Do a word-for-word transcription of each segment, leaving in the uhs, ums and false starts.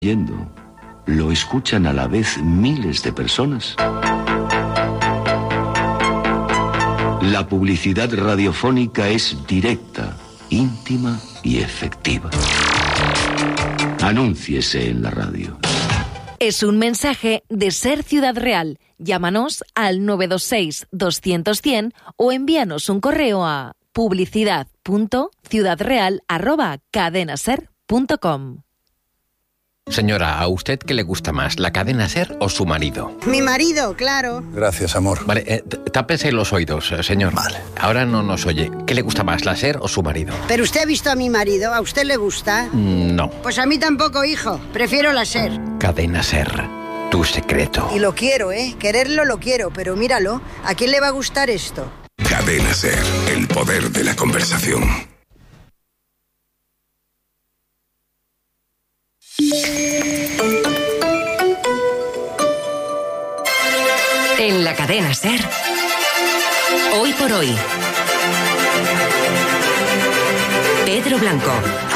Yendo, lo escuchan a la vez miles de personas. La publicidad radiofónica es directa, íntima y efectiva. Anúnciese en la radio. Es un mensaje de Ser Ciudad Real. Llámanos al nueve dos seis, doscientos, cien o envíanos un correo a publicidad punto ciudadreal arroba cadenaser punto com. Señora, ¿a usted qué le gusta más, la cadena SER o su marido? Mi marido, claro. Gracias, amor. Vale, eh, tápese los oídos, señor. Vale. Ahora no nos oye. ¿Qué le gusta más, la SER o su marido? ¿Pero usted ha visto a mi marido? ¿A usted le gusta? Mm, no. Pues a mí tampoco, hijo. Prefiero la SER. Cadena SER, tu secreto. Y lo quiero, ¿eh? Quererlo lo quiero, pero míralo. ¿A quién le va a gustar esto? Cadena SER, el poder de la conversación. En la cadena SER, hoy por hoy, Pedro Blanco.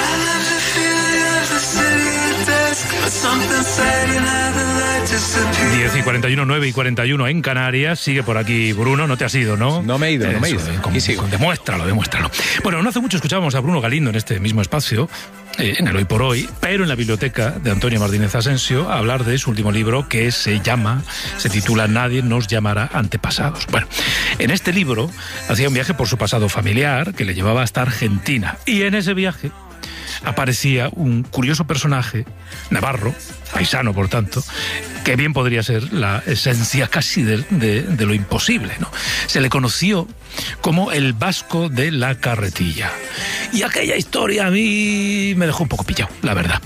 diez y cuarenta y uno, nueve y cuarenta y uno en Canarias. Sigue por aquí Bruno, no te has ido, ¿no? No me he ido, no me he ido. Eso, con, con, demuéstralo, demuéstralo. Bueno, no hace mucho escuchábamos a Bruno Galindo en este mismo espacio, eh, en el Hoy por Hoy, pero en la biblioteca de Antonio Martínez Asensio, a hablar de su último libro que se llama, se titula Nadie nos llamará antepasados. Bueno, en este libro hacía un viaje por su pasado familiar que le llevaba hasta Argentina, y en ese viaje aparecía un curioso personaje, navarro, paisano por tanto, que bien podría ser la esencia casi de, de, de lo imposible, ¿no? Se le conoció como el Vasco de la Carretilla. Y aquella historia a mí me dejó un poco pillado, la verdad.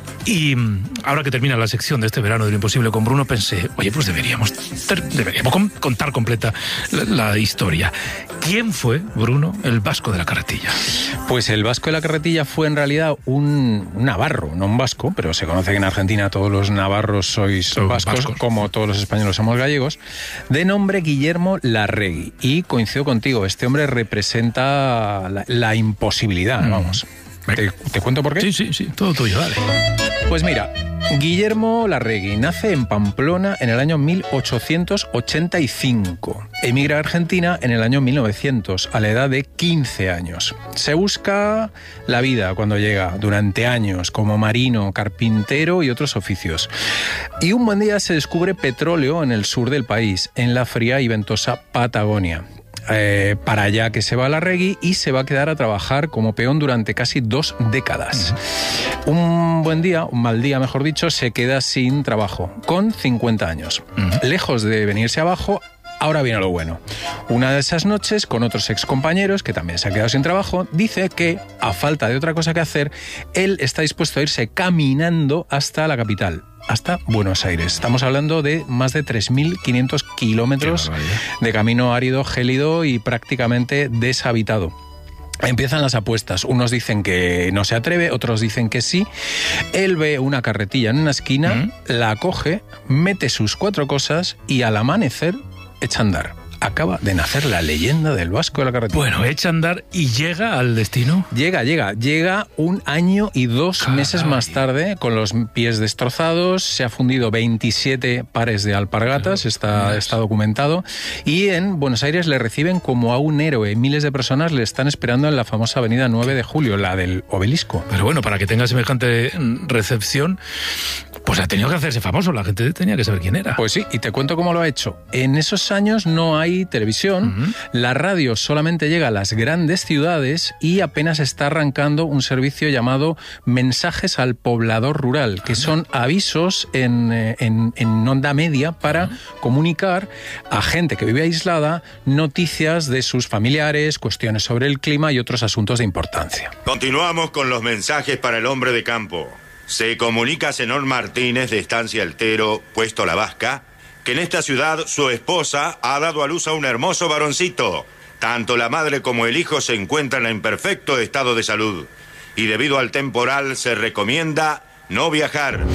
Y ahora que termina la sección de este verano de lo imposible con Bruno, pensé, oye, pues deberíamos, deberíamos contar completa la, la historia. ¿Quién fue, Bruno, el Vasco de la Carretilla? Pues el Vasco de la Carretilla fue en realidad un, un navarro, no un vasco, pero se conoce que en Argentina todos los navarros sois vascos, vascos, como todos los españoles somos gallegos, de nombre Guillermo Larregui. Y coincido contigo, este hombre representa la, la imposibilidad, mm. vamos. ¿Te, ¿Te cuento por qué? Sí, sí, sí, todo tuyo, dale. Pues mira, Guillermo Larregui nace en Pamplona en el año mil ochocientos ochenta y cinco. Emigra a Argentina en el año mil novecientos, a la edad de quince años. Se busca la vida cuando llega, durante años, como marino, carpintero y otros oficios. Y un buen día se descubre petróleo en el sur del país, en la fría y ventosa Patagonia. Eh, para allá que se va a Larregui y se va a quedar a trabajar como peón durante casi dos décadas. Uh-huh. Un buen día, un mal día mejor dicho, se queda sin trabajo, con cincuenta años. Uh-huh. Lejos de venirse abajo, ahora viene lo bueno. Una de esas noches, con otros excompañeros, que también se ha quedado sin trabajo, dice que, a falta de otra cosa que hacer, él está dispuesto a irse caminando hasta la capital, hasta Buenos Aires. Estamos hablando de más de tres mil quinientos kilómetros de camino árido, gélido y prácticamente deshabitado. Empiezan las apuestas. Unos dicen que no se atreve, otros dicen que sí. Él ve una carretilla en una esquina, ¿Mm? la coge, mete sus cuatro cosas y al amanecer echa a andar. Acaba de nacer la leyenda del Vasco de la Carretilla. Bueno, echa a andar y llega al destino. Llega, llega. Llega un año y dos Caray. meses más tarde, con los pies destrozados. Se ha fundido veintisiete pares de alpargatas, está, está documentado. Y en Buenos Aires le reciben como a un héroe. Miles de personas le están esperando en la famosa avenida nueve de julio, la del Obelisco. Pero bueno, para que tenga semejante recepción, pues ha tenido que hacerse famoso. La gente tenía que saber quién era. Pues sí, y te cuento cómo lo ha hecho. En esos años no hay televisión, uh-huh. la radio solamente llega a las grandes ciudades y apenas está arrancando un servicio llamado Mensajes al Poblador Rural, que son avisos en, en, en onda media para uh-huh. comunicar a gente que vive aislada noticias de sus familiares, cuestiones sobre el clima y otros asuntos de importancia. Continuamos con los mensajes para el hombre de campo. Se comunica a Zenón Martínez de Estancia Altero, puesto La Vasca, que en esta ciudad su esposa ha dado a luz a un hermoso varoncito. Tanto la madre como el hijo se encuentran en perfecto estado de salud y debido al temporal se recomienda no viajar.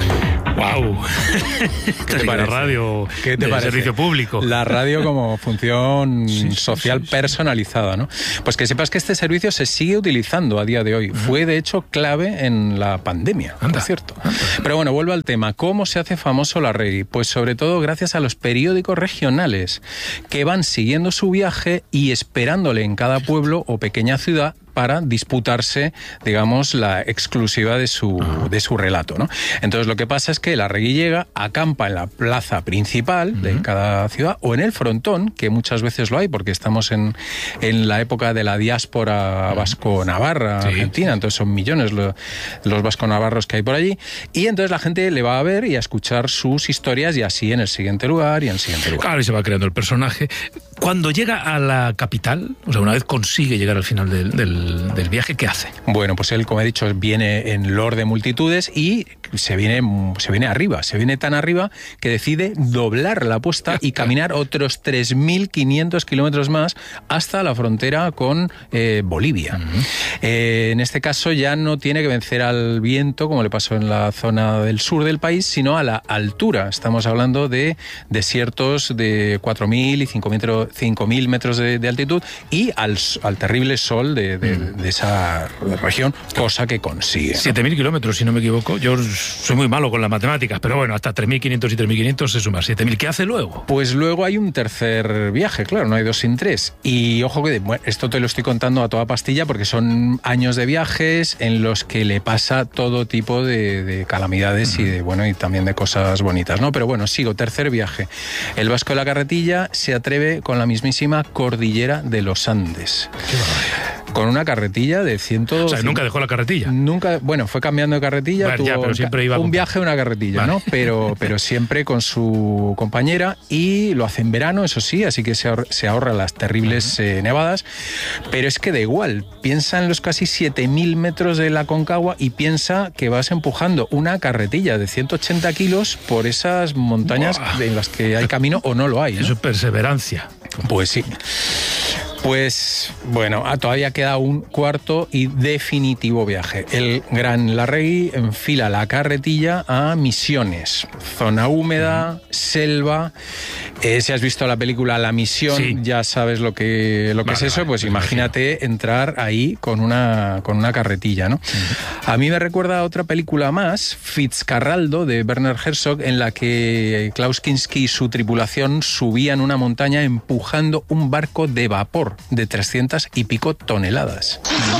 ¡Wow! ¿Qué te parece? La radio ¿Qué te de parece? servicio público. La radio como función sí, sí, social sí, sí. personalizada, ¿no? Pues que sepas que este servicio se sigue utilizando a día de hoy. Uh-huh. Fue, de hecho, clave en la pandemia, anda, por cierto. Anda. Pero bueno, vuelvo al tema. ¿Cómo se hace famoso la Reggae? Pues sobre todo gracias a los periódicos regionales que van siguiendo su viaje y esperándole en cada pueblo o pequeña ciudad para disputarse, digamos, la exclusiva de su, de su relato, ¿no? Entonces lo que pasa es que la Reggae llega, acampa en la plaza principal de uh-huh. cada ciudad o en el frontón, que muchas veces lo hay porque estamos en, en la época de la diáspora uh-huh. vasco-navarra sí. argentina, entonces son millones lo, los vasco-navarros que hay por allí, y entonces la gente le va a ver y a escuchar sus historias y así en el siguiente lugar y en el siguiente lugar. Claro, y se va creando el personaje. Cuando llega a la capital, o sea, una vez consigue llegar al final del, del del viaje, ¿qué hace? Bueno, pues él, como he dicho, viene en lord de multitudes y se viene, se viene arriba, se viene tan arriba que decide doblar la apuesta y caminar otros tres mil quinientos kilómetros más hasta la frontera con eh, Bolivia. Uh-huh. Eh, en este caso ya no tiene que vencer al viento, como le pasó en la zona del sur del país, sino a la altura. Estamos hablando de desiertos de cuatro mil y cinco mil metros de, de altitud y al, al terrible sol de, de de esa región, cosa que consigue. siete mil kilómetros, si no me equivoco. Yo soy muy malo con las matemáticas, pero bueno, hasta tres mil quinientos y tres mil quinientos se suma siete mil. ¿Qué hace luego? Pues luego hay un tercer viaje, claro, no hay dos sin tres. Y ojo que bueno, esto te lo estoy contando a toda pastilla porque son años de viajes en los que le pasa todo tipo de, de calamidades uh-huh. y de bueno y también de cosas bonitas, ¿no? Pero bueno, sigo, tercer viaje. El Vasco de la Carretilla se atreve con la mismísima cordillera de los Andes. Qué barbaridad. Con una carretilla de ciento... O sea, nunca dejó la carretilla. Nunca, bueno, fue cambiando de carretilla. Vale, tuvo ya, pero siempre iba un con... viaje, una carretilla, vale. ¿no? Pero, pero siempre con su compañera y lo hace en verano, eso sí, así que se ahorra, se ahorra las terribles uh-huh. eh, nevadas. Pero es que da igual, piensa en los casi siete mil metros de la Concagua y piensa que vas empujando una carretilla de ciento ochenta kilos por esas montañas Buah. en las que hay camino o no lo hay, ¿no? Eso es perseverancia. Pues sí. Pues bueno, todavía queda un cuarto y definitivo viaje. El Gran Larregui enfila la carretilla a Misiones, zona húmeda, uh-huh. selva. Eh, si has visto la película La Misión, sí. ya sabes lo que, lo que vale, es eso, pues vale, imagínate imagino. entrar ahí con una, con una carretilla, ¿no? Uh-huh. A mí me recuerda a otra película más, Fitzcarraldo, de Werner Herzog, en la que Klaus Kinski y su tripulación subían una montaña empujando un barco de vapor de trescientas y pico toneladas.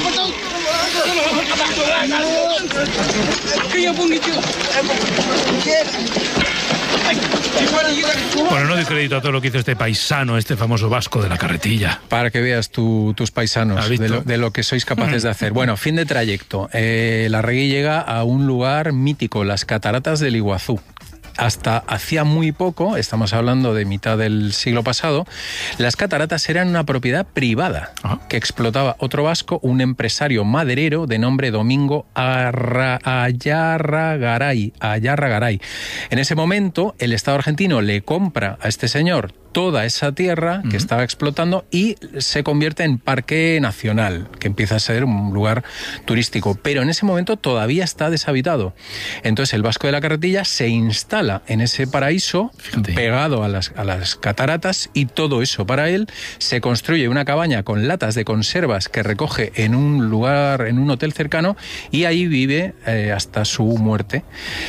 Bueno, no doy crédito a todo lo que hizo este paisano, este famoso vasco de la carretilla. Para que veas tu, tus paisanos de lo, de lo que sois capaces de hacer. Bueno, fin de trayecto. Eh, la Reggae llega a un lugar mítico, las cataratas del Iguazú. Hasta hacía muy poco, estamos hablando de mitad del siglo pasado, las cataratas eran una propiedad privada Ajá. que explotaba otro vasco, un empresario maderero de nombre Domingo Arra, Ayarragaray, Ayarragaray. En ese momento, el Estado argentino le compra a este señor toda esa tierra que uh-huh. estaba explotando y se convierte en parque nacional, que empieza a ser un lugar turístico. Pero en ese momento todavía está deshabitado. Entonces el Vasco de la Carretilla se instala en ese paraíso, Fíjate. pegado a las, a las cataratas, y todo eso para él. Se construye una cabaña con latas de conservas que recoge en un lugar, en un hotel cercano, y ahí vive eh, hasta su muerte,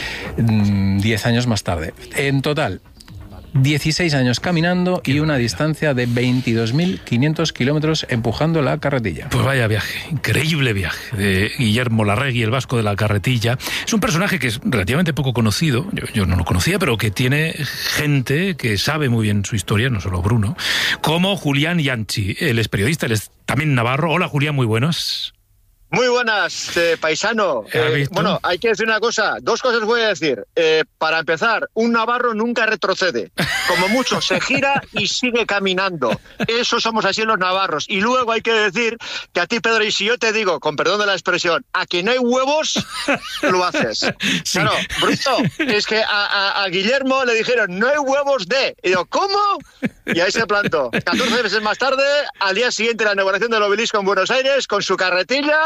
diez años más tarde. En total, dieciséis años caminando y una distancia de veintidós mil quinientos kilómetros empujando la carretilla. Pues vaya viaje, increíble viaje de Guillermo Larregui, el Vasco de la Carretilla. Es un personaje que es relativamente poco conocido, yo, yo no lo conocía, pero que tiene gente que sabe muy bien su historia, no solo Bruno, como Julián Yanchi. Él es periodista, él es también navarro. Hola Julián, muy buenos. Muy buenas, eh, paisano. Eh, bueno, hay que decir una cosa, dos cosas voy a decir. Eh, para empezar, un navarro nunca retrocede. Como mucho, se gira y sigue caminando. Eso somos así los navarros. Y luego hay que decir que a ti, Pedro, y si yo te digo, con perdón de la expresión, a que no hay huevos, lo haces. Sí. Claro, Bruno, es que a, a, a Guillermo le dijeron, no hay huevos de... Y digo, ¿cómo? Y ahí se plantó. catorce meses más tarde, al día siguiente, la inauguración del obelisco en Buenos Aires, con su carretilla...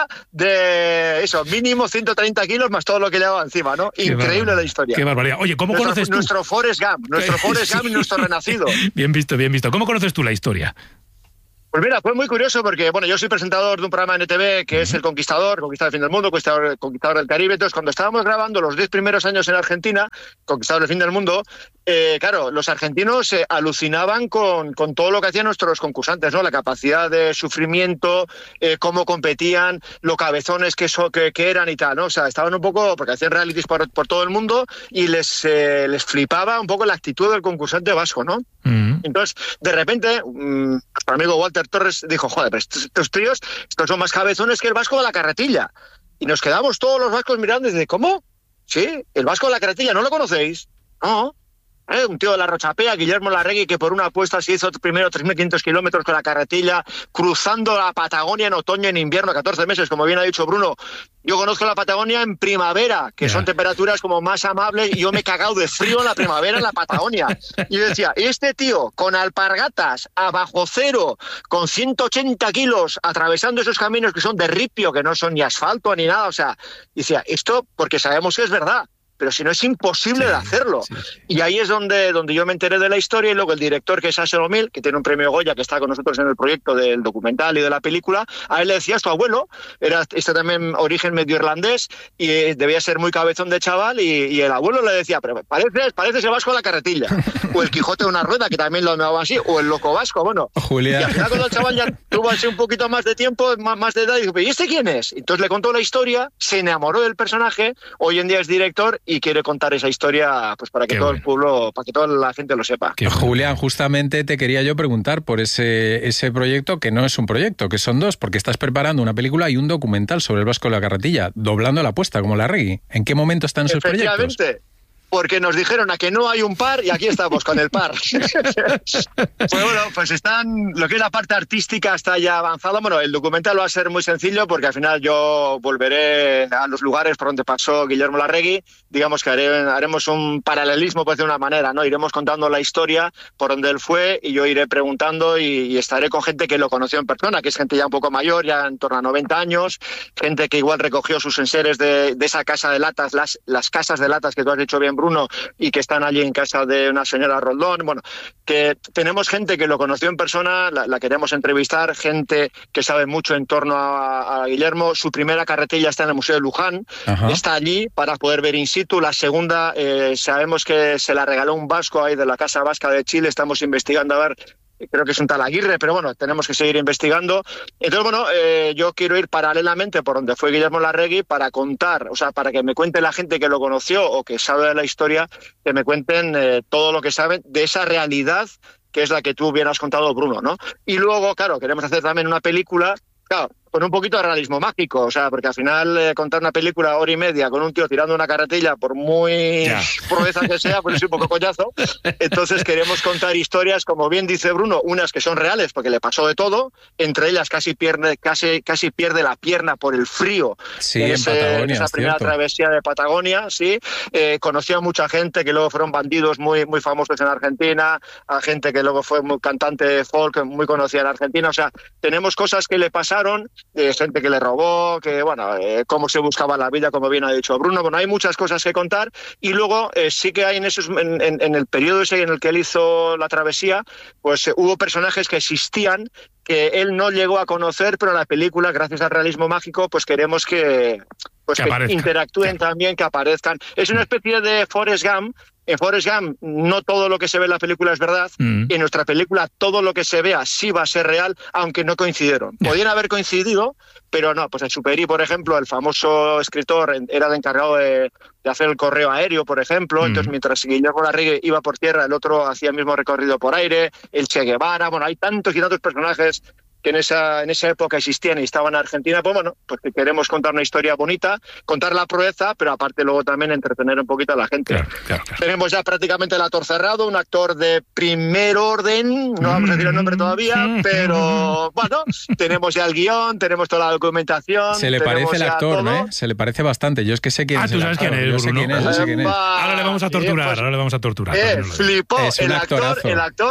de eso, mínimo ciento treinta kilos más todo lo que llevaba encima, ¿no? Qué Increíble barbaridad. la historia. Qué barbaridad. Oye, ¿cómo nuestro, conoces tú? Nuestro Forrest Gump, nuestro Forrest Gump y nuestro renacido. Bien visto, bien visto. ¿Cómo conoces tú la historia? Pues mira, fue muy curioso porque, bueno, yo soy presentador de un programa de N T V que es El Conquistador, Conquistador del Fin del Mundo, Conquistador, Conquistador del Caribe. Entonces, cuando estábamos grabando los diez primeros años en Argentina, Conquistador del Fin del Mundo, eh, claro, los argentinos eh, alucinaban con, con todo lo que hacían nuestros concursantes, ¿no? La capacidad de sufrimiento, eh, cómo competían, lo cabezones que, so, que, que eran y tal, ¿no? O sea, estaban un poco, porque hacían realities por, por todo el mundo y les, eh, les flipaba un poco la actitud del concursante vasco, ¿no? Mm. Entonces, de repente, mmm, nuestro amigo Walter Torres dijo, joder, pero estos, estos tíos, estos son más cabezones que el vasco de la carretilla. Y nos quedamos todos los vascos mirando y dice, ¿cómo? Sí, el vasco de la carretilla, ¿no lo conocéis? No. ¿Eh? Un tío de la Rochapea, Guillermo Larregui, que por una apuesta se hizo primero tres mil quinientos kilómetros con la carretilla, cruzando la Patagonia en otoño, en invierno, catorce meses, como bien ha dicho Bruno. Yo conozco la Patagonia en primavera, que yeah. son temperaturas como más amables, y yo me he cagado de frío en la primavera en la Patagonia. Y yo decía, este tío con alpargatas a bajo cero, con ciento ochenta kilos, atravesando esos caminos que son de ripio, que no son ni asfalto ni nada, o sea, decía, esto porque sabemos que es verdad. Pero si no es imposible sí, de hacerlo. Sí, sí. Y ahí es donde, donde yo me enteré de la historia y luego el director, que es Asher O'Mill, que tiene un premio Goya, que está con nosotros en el proyecto del documental y de la película, a él le decía, su abuelo, era este también origen medio irlandés y debía ser muy cabezón de chaval y, y el abuelo le decía, pero pareces, pareces el vasco de la carretilla. O el Quijote de una rueda, que también lo llamaba así, o el loco vasco, bueno. Julián. Y al final cuando el chaval ya tuvo así un poquito más de tiempo, más, más de edad, y dijo, ¿y este quién es? Entonces le contó la historia, se enamoró del personaje, hoy en día es director y quiere contar esa historia pues para que Qué todo bueno. el pueblo, para que toda la gente lo sepa. Que Julián, justamente te quería yo preguntar por ese, ese proyecto, que no es un proyecto, que son dos, porque estás preparando una película y un documental sobre el vasco de la carretilla, doblando la apuesta como Larregui. ¿En qué momento están esos proyectos? Efectivamente. Porque nos dijeron a que no hay un par y aquí estamos con el par. Pues bueno, pues están, lo que es la parte artística está ya avanzada. Bueno, el documental va a ser muy sencillo porque al final yo volveré a los lugares por donde pasó Guillermo Larregui. Digamos que haré, haremos un paralelismo, pues de una manera, ¿no? Iremos contando la historia por donde él fue y yo iré preguntando y, y estaré con gente que lo conoció en persona, que es gente ya un poco mayor, ya en torno a noventa años, gente que igual recogió sus enseres de, de esa casa de latas, las, las casas de latas que tú has dicho bien, Bruno, y que están allí en casa de una señora Roldón. Bueno, que tenemos gente que lo conoció en persona, la, la queremos entrevistar, gente que sabe mucho en torno a, a Guillermo. Su primera carretilla está en el Museo de Luján, Ajá. está allí para poder ver in situ. La segunda, eh, sabemos que se la regaló un vasco ahí de la Casa Vasca de Chile, estamos investigando a ver. Creo que es un tal Aguirre, pero bueno, tenemos que seguir investigando. Entonces, bueno, eh, yo quiero ir paralelamente por donde fue Guillermo Larregui para contar, o sea, para que me cuente la gente que lo conoció o que sabe de la historia, que me cuenten eh, todo lo que saben de esa realidad que es la que tú bien has contado, Bruno, ¿no? Y luego, claro, queremos hacer también una película, claro, con un poquito de realismo mágico, o sea, porque al final eh, contar una película hora y media con un tío tirando una carretilla, por muy yeah. proeza que sea, pues es un poco coñazo. Entonces queremos contar historias, como bien dice Bruno, unas que son reales, porque le pasó de todo, entre ellas casi pierde, casi, casi pierde la pierna por el frío. Sí, en, en ese, Patagonia, esa primera cierto. travesía de Patagonia, sí. Eh, conoció a mucha gente que luego fueron bandidos muy, muy famosos en Argentina, a gente que luego fue muy cantante de folk, muy conocida en Argentina. O sea, tenemos cosas que le pasaron, de gente que le robó, que bueno, eh, cómo se buscaba la vida, como bien ha dicho Bruno. Bueno, hay muchas cosas que contar y luego eh, sí que hay en esos en, en, en el periodo ese en el que él hizo la travesía, pues eh, hubo personajes que existían que él no llegó a conocer, pero en la película, gracias al realismo mágico, pues queremos que, pues, que, que interactúen claro. también, que aparezcan. Es una especie de Forrest Gump. En Forrest Gump no todo lo que se ve en la película es verdad, mm. y en nuestra película todo lo que se vea sí va a ser real, aunque no coincidieron. Podían haber coincidido, pero no. Pues Exupéry, por ejemplo, el famoso escritor, era el encargado de, de hacer el correo aéreo, por ejemplo. Mm. Entonces, mientras Guillermo Larregui iba por tierra, el otro hacía el mismo recorrido por aire, el Che Guevara. Bueno, hay tantos y tantos personajes que en esa, en esa época existían y estaban en Argentina. Pues bueno, pues que queremos contar una historia bonita, contar la proeza, pero aparte luego también entretener un poquito a la gente. Claro, claro, claro. Tenemos ya prácticamente el actor cerrado, un actor de primer orden, no vamos a decir el nombre todavía, pero bueno, tenemos ya el guión, tenemos toda la documentación. Se le parece el actor, ¿no? ¿eh? Se le parece bastante. Yo es que sé quién ah, es tú el sabes actor. quién es, Yo sé quién es, yo sé quién es. Ahora le vamos a torturar, pues, ahora le vamos a torturar. Eh, flipó, es un el actor, actorazo. el actor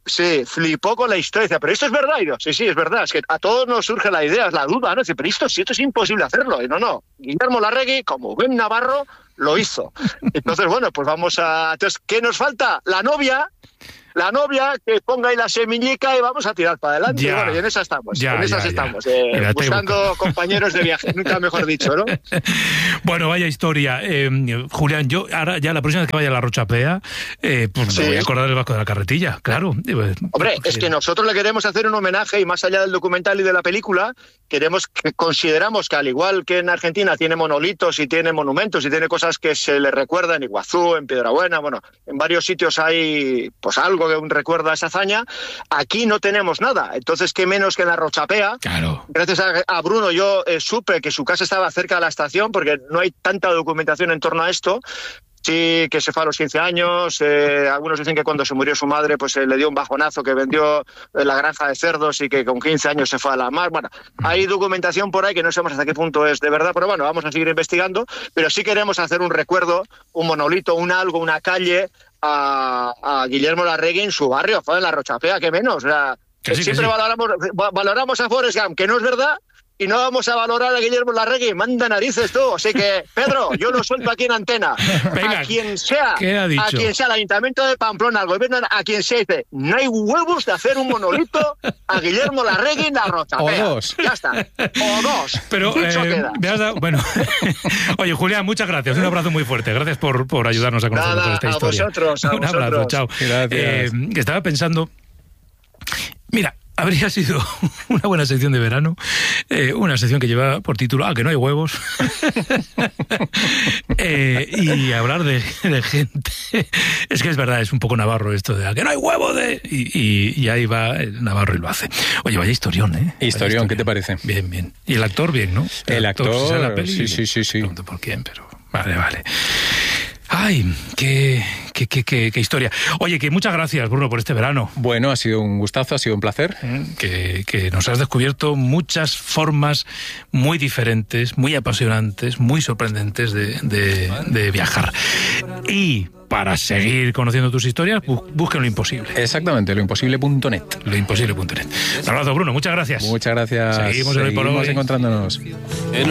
Sí, flipó con la historia. Dice, pero esto es verdad. Y yo, sí, sí, es verdad. Es que a todos nos surge la idea, es la duda, ¿no? Dice, pero esto, si esto es imposible hacerlo. Y no, no. Guillermo Larregui, como buen navarro, lo hizo. Entonces, bueno, pues vamos a... Entonces, ¿qué nos falta? La novia... La novia que ponga ahí la semillica y vamos a tirar para adelante. Ya, y bueno, y en esas estamos. Ya, en esas ya, estamos. ya. Eh, Mira, buscando compañeros de viaje, nunca mejor dicho, ¿no? Bueno, vaya historia. Eh, Julián, yo ahora ya la próxima vez que vaya a la Rochapea, eh, pues Sí. me voy a acordar del Vasco de la Carretilla, claro. Hombre, es que nosotros le queremos hacer un homenaje y más allá del documental y de la película, queremos que consideramos que al igual que en Argentina tiene monolitos y tiene monumentos y tiene cosas que se le recuerdan en Iguazú, en Piedrabuena, bueno, en varios sitios hay pues algo que recuerda a esa hazaña. Aquí no tenemos nada, entonces qué menos que en la Rochapea. Claro. Gracias a, a Bruno yo eh, supe que su casa estaba cerca de la estación porque no hay tanta documentación en torno a esto. Sí, que se fue a los quince años, eh, algunos dicen que cuando se murió su madre pues eh, le dio un bajonazo, que vendió eh, la granja de cerdos y que con quince años se fue a la mar. Bueno, hay documentación por ahí que no sabemos hasta qué punto es de verdad, pero bueno, vamos a seguir investigando, pero sí queremos hacer un recuerdo, un monolito, un algo, una calle a, a Guillermo Larregui en su barrio, joder, en la Rochapea, que menos, o sea, Que sí, siempre que sí. valoramos, valoramos a Forrest Gump, que no es verdad, y no vamos a valorar a Guillermo Larregui, manda narices tú. Así que, Pedro, yo lo suelto aquí en antena. Venga, a quien sea, ¿qué ha dicho? a quien sea, al Ayuntamiento de Pamplona, al gobierno, a quien sea, dice, no hay huevos de hacer un monolito a Guillermo Larregui en la Rochapea. O dos. Ya está. O dos. Pero, Dicho eh, queda. me has dado- bueno, oye, Julián, muchas gracias. Un abrazo muy fuerte. Gracias por, por ayudarnos a conocer Nada, mejor esta a historia. vosotros, a Un abrazo, vosotros. chao. Gracias. Eh, estaba pensando, mira, habría sido una buena sección de verano, eh, una sección que lleva por título Ah, que no hay huevos, eh, y hablar de, de gente. Es que es verdad, es un poco navarro esto de Ah, que no hay huevos de... Y, y, y ahí va el navarro y lo hace. Oye, vaya historión, ¿eh? Vaya Historión, ¿qué te parece? Bien, bien. Y el actor bien, ¿no? El actor, si sale en la peli, sí, sí, sí, sí. no pregunto por quién, pero... Vale, vale. Ay, qué, qué, qué, qué, qué historia. Oye, que muchas gracias, Bruno, por este verano. Bueno, ha sido un gustazo, ha sido un placer. Que, que nos has descubierto muchas formas muy diferentes, muy apasionantes, muy sorprendentes de, de, de viajar. Y para seguir conociendo tus historias, bu- busquen Lo Imposible. Exactamente, loimposible punto net. Loimposible punto net. Un abrazo, Bruno, muchas gracias. Muchas gracias. Seguimos en Hoy por Hoy. encontrándonos.